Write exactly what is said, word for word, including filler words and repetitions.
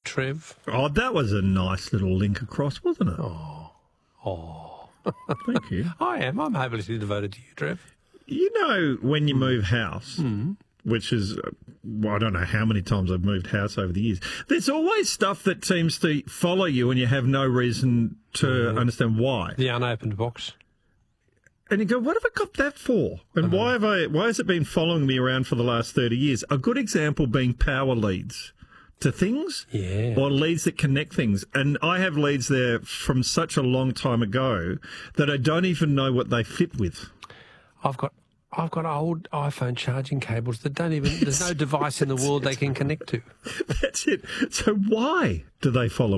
Trev. Oh, that was a nice little link across, wasn't it? Oh. Oh. Thank you. I am. I'm hopelessly devoted to you, Trev. You know, when you move house, Mm. which is, uh, well, I don't know how many times I've moved house over the years, there's always stuff that seems to follow you and you have no reason to mm. understand why. The unopened box. And you go, what have I got that for? And uh-huh. why have I? Why has it been following me around for the last thirty years? A good example being power leads to things, yeah, or leads that connect things. And I have leads there from such a long time ago that I don't even know what they fit with. I've got I've got old iPhone charging cables that don't even. There's no device in the world they can connect to. That's it. So why do they follow